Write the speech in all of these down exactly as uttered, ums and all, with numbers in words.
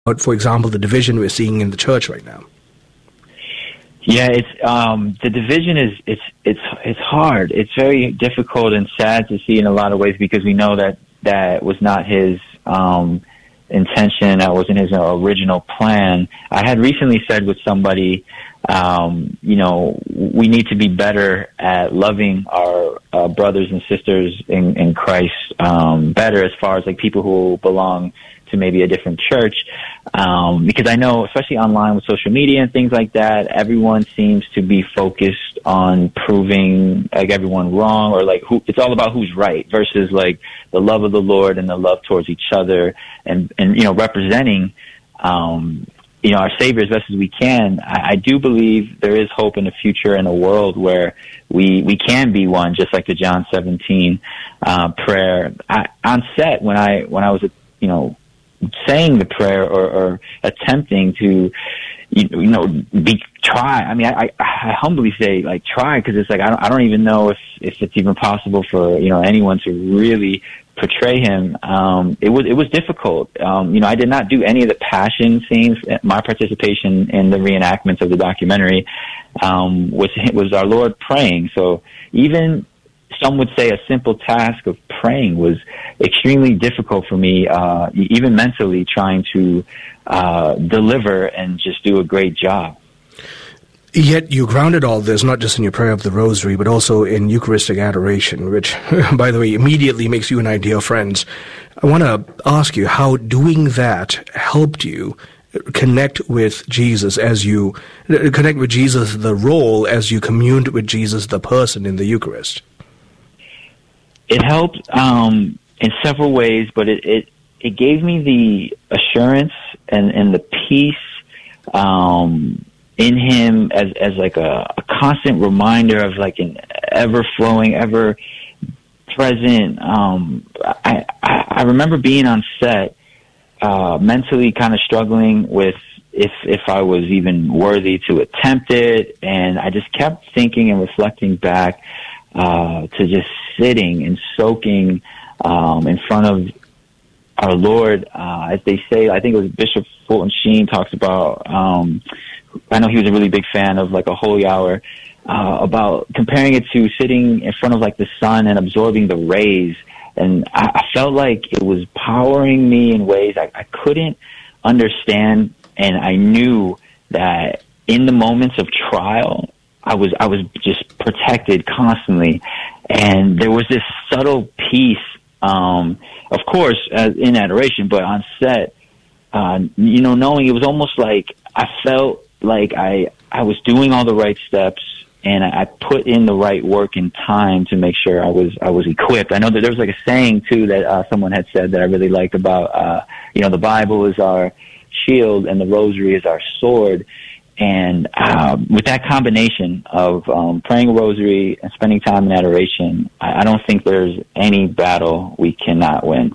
for example, the division we're seeing in the church right now? Yeah, it's um, the division is it's it's it's hard. It's very difficult and sad to see in a lot of ways, because we know that that was not his um, intention. That wasn't his original plan. I had recently said with somebody, um, you know, we need to be better at loving our uh, brothers and sisters in, in Christ um, better, as far as like people who belong to maybe a different church, um, because I know, especially online with social media and things like that, everyone seems to be focused on proving like everyone wrong, or like who, it's all about who's right versus like the love of the Lord and the love towards each other, and, and you know, representing, um, you know, our Savior as best as we can. I, I do believe there is hope in the future, in a world where we, we can be one, just like the John seventeen uh, prayer. I, on set, when I, when I was, you know, saying the prayer, or, or attempting to, you, you know, be try. I mean, I, I humbly say like try, because it's like I don't, I don't even know if, if it's even possible for, you know, anyone to really portray him. Um, it was it was difficult. Um, you know, I did not do any of the passion scenes. My participation in the reenactments of the documentary um, was was our Lord praying. So even some would say a simple task of praying was extremely difficult for me, uh, even mentally, trying to uh, deliver and just do a great job. Yet you grounded all this not just in your prayer of the rosary, but also in Eucharistic adoration, which, by the way, immediately makes you and I dear friends. I want to ask you how doing that helped you connect with Jesus as you, connect with Jesus the role as you communed with Jesus the person in the Eucharist. It helped um, in several ways, but it, it, it gave me the assurance and, and the peace um, in him as, as like a, a constant reminder of like an ever-flowing, ever-present. Um, I, I, I remember being on set, uh, mentally kind of struggling with if if I was even worthy to attempt it, and I just kept thinking and reflecting back uh, to just sitting and soaking um, in front of our Lord, uh, as they say. I think it was Bishop Fulton Sheen talks about. Um, I know he was a really big fan of like a holy hour, uh, about comparing it to sitting in front of like the sun and absorbing the rays. And I, I felt like it was powering me in ways I, I couldn't understand. And I knew that in the moments of trial, I was I was just protected constantly. And there was this subtle peace, um, of course, as in adoration, but on set, uh, you know, knowing it was almost like I felt like I I was doing all the right steps, and I, I put in the right work and time to make sure I was I was equipped. I know that there was like a saying too that uh, someone had said that I really liked about, uh, you know, the Bible is our shield and the rosary is our sword. And um, with that combination of um, praying a rosary and spending time in adoration, I, I don't think there's any battle we cannot win.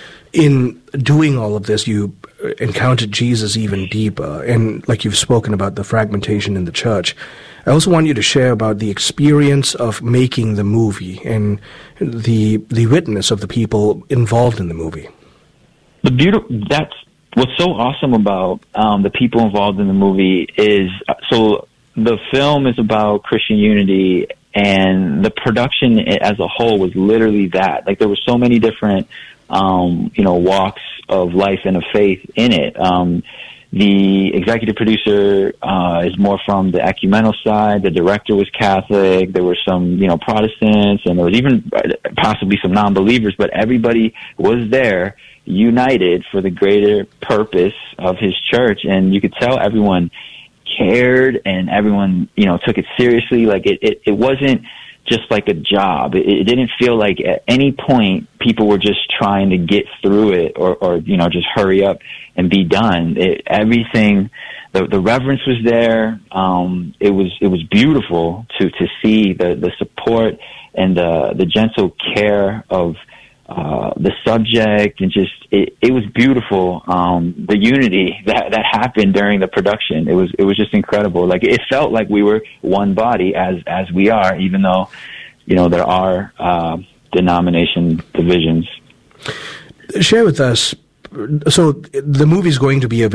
In doing all of this, you encountered Jesus even deeper, and like you've spoken about the fragmentation in the church. I also want you to share about the experience of making the movie and the the witness of the people involved in the movie. The beautiful that's what's so awesome about um, the people involved in the movie is so the film is about Christian unity, and the production as a whole was literally that. Like there were so many different um, you know walks of life and of faith in it. Um, the executive producer uh, is more from the ecumenical side. The director was Catholic. There were some, you know, Protestants, and there was even possibly some non-believers. But everybody was there, united for the greater purpose of his church. And you could tell everyone cared, and everyone, you know, took it seriously. Like it, it, it wasn't just like a job. It, it didn't feel like at any point people were just trying to get through it, or, or you know, just hurry up and be done. It, everything, the, the reverence was there. Um, it was it was beautiful to to see the the support and the the gentle care of uh, the subject, and just it, it was beautiful. Um, the unity that that happened during the production, it was it was just incredible. Like it felt like we were one body, as as we are, even though, you know, there are uh, denomination divisions. Share with us so the movie is going to be available